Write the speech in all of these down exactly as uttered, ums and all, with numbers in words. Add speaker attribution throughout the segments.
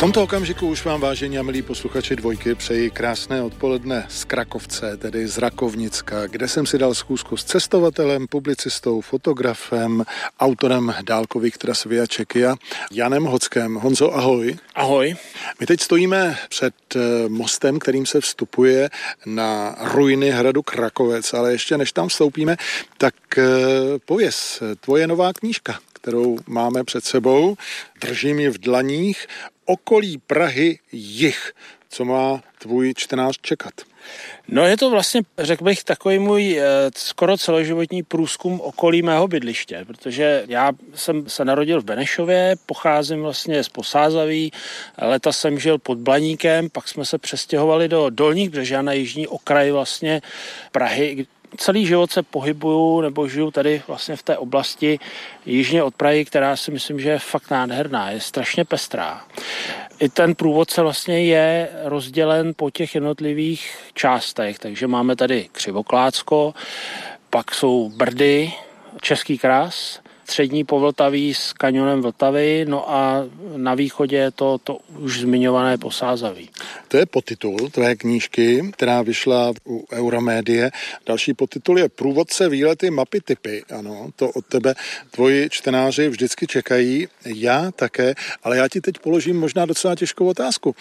Speaker 1: tomto okamžiku už vám, vážení a milí posluchači Dvojky, přeji krásné odpoledne z Krakovce, tedy z Rakovnicka, kde jsem si dal schůzku s cestovatelem, publicistou, fotografem, autorem dálkových tras Via Czechia, Janem Hockem. Honzo, ahoj.
Speaker 2: Ahoj.
Speaker 1: My teď stojíme před mostem, kterým se vstupuje na ruiny hradu Krakovec, ale ještě než tam vstoupíme, tak pověz, tvoje nová knížka, kterou máme před sebou, držím ji v dlaních, Okolí Prahy jih. Co má tvůj čtenář čekat?
Speaker 2: No je to vlastně, řekl bych, takový můj eh, skoro celoživotní průzkum okolí mého bydliště, protože já jsem se narodil v Benešově, pocházím vlastně z Posázaví, leta jsem žil pod Blaníkem, pak jsme se přestěhovali do Dolních Břežan na jižní okraj vlastně Prahy. Celý život se pohybuju nebo žiju tady vlastně v té oblasti jižně od Prahy, která si myslím, že je fakt nádherná, je strašně pestrá. I ten průvodce vlastně je rozdělen po těch jednotlivých částech, takže máme tady Křivoklácko, pak jsou Brdy, Český Kras, střední Povltaví s kanionem Vltavy, no a na východě je to, to už zmiňované Posázaví.
Speaker 1: To je podtitul tvé knížky, která vyšla u Euromédie. Další podtitul je Průvodce, výlety, mapy, tipy. Ano, to od tebe tvoji čtenáři vždycky čekají, já také, ale já ti teď položím možná docela těžkou otázku.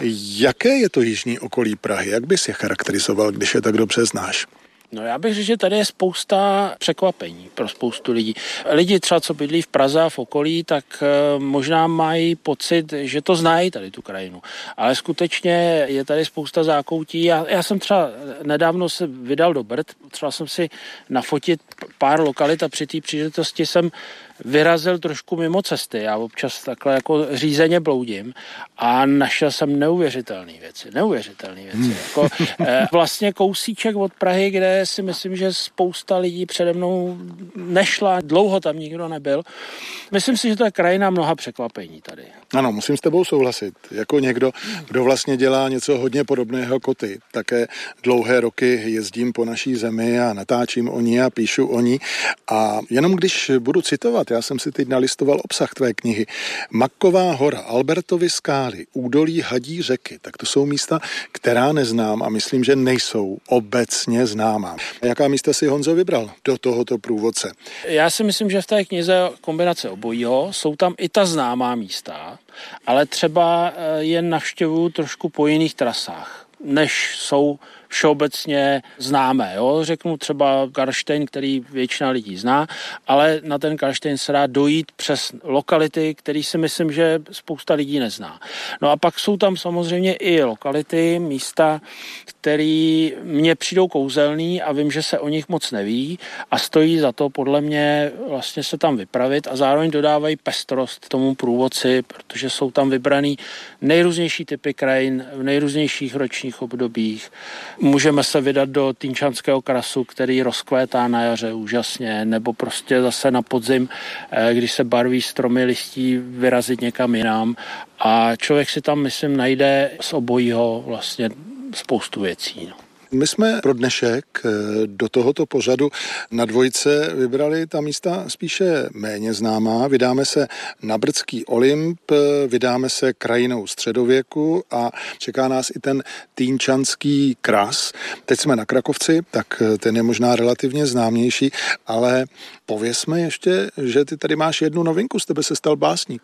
Speaker 1: Jaké je to jižní okolí Prahy? Jak bys je charakterizoval, když je tak dobře znáš?
Speaker 2: No já bych řekl, že tady je spousta překvapení pro spoustu lidí. Lidi třeba, co bydlí v Praze a v okolí, tak možná mají pocit, že to znají tady tu krajinu. Ale skutečně je tady spousta zákoutí. Já, já jsem třeba nedávno se vydal do Brd, třeba jsem si nafotit pár lokalit a při té příležitosti jsem vyrazil trošku mimo cesty. Já občas takhle jako řízeně bloudím a našel jsem neuvěřitelné věci. Neuvěřitelné věci. Hmm. Jako, eh, vlastně kousíček od Prahy, kde si myslím, že spousta lidí přede mnou nešla, dlouho tam nikdo nebyl. Myslím si, že to je krajina mnoha překvapení tady.
Speaker 1: Ano, musím s tebou souhlasit. Jako někdo, kdo vlastně dělá něco hodně podobného jako ty. Také dlouhé roky jezdím po naší zemi a natáčím o ní a píšu o ní. A jenom když budu citovat, já jsem si teď nalistoval obsah tvé knihy. Maková hora, Albertovy skály, údolí Hadí řeky. Tak to jsou místa, která neznám a myslím, že nejsou obecně známá. Jaká místa si, Honzo, vybral do tohoto průvodce?
Speaker 2: Já si myslím, že v té knize kombinace obojího, jsou tam i ta známá místa, ale třeba je navštěvuju trošku po jiných trasách, než jsou všeobecně známé. Jo? Řeknu třeba Karlštejn, který většina lidí zná, ale na ten Karlštejn se dá dojít přes lokality, který si myslím, že spousta lidí nezná. No a pak jsou tam samozřejmě i lokality, místa, které mně přijdou kouzelný a vím, že se o nich moc neví a stojí za to podle mě vlastně se tam vypravit a zároveň dodávají pestrost tomu průvodci, protože jsou tam vybraný nejrůznější typy krajin v nejrůznějších ročních obdobích. Můžeme se vydat do Týnčanského krasu, který rozkvétá na jaře úžasně, nebo prostě zase na podzim, když se barví stromy listí, vyrazit někam jinam. A člověk si tam, myslím, najde z obojího vlastně spoustu věcí. No.
Speaker 1: My jsme pro dnešek do tohoto pořadu na Dvojce vybrali ta místa spíše méně známá. Vydáme se na Brdský Olymp, vydáme se krajinou středověku a čeká nás i ten Týnčanský kras. Teď jsme na Krakovci, tak ten je možná relativně známější, ale povězme ještě, že ty tady máš jednu novinku, z tebe se stal básník.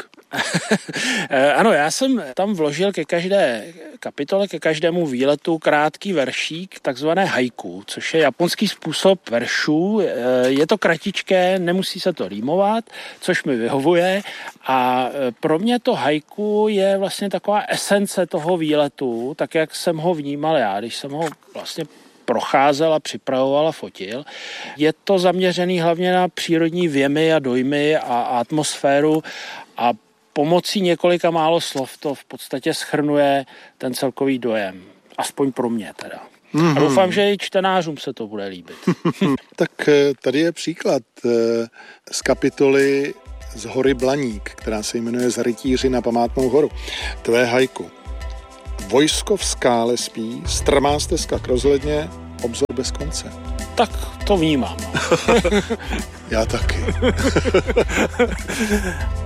Speaker 2: Ano, já jsem tam vložil ke každé kapitole, ke každému výletu krátký veršík, takzvané haiku, což je japonský způsob veršů. Je to kratičké, nemusí se to rýmovat, což mi vyhovuje a pro mě to haiku je vlastně taková esence toho výletu, tak jak jsem ho vnímal já, když jsem ho vlastně procházel a připravoval a fotil. Je to zaměřený hlavně na přírodní věmy a dojmy a atmosféru a pomocí několika málo slov to v podstatě shrnuje ten celkový dojem. Aspoň pro mě teda. Mm-hmm. A doufám, že i čtenářům se to bude líbit.
Speaker 1: Tak tady je příklad z kapitoly z hory Blaník, která se jmenuje Z rytíři na památnou horu. Tvé haiku. Vojsko v skále spí, strmá stezka k rozhledně, obzor bez konce.
Speaker 2: Tak to vnímám.
Speaker 1: Já taky.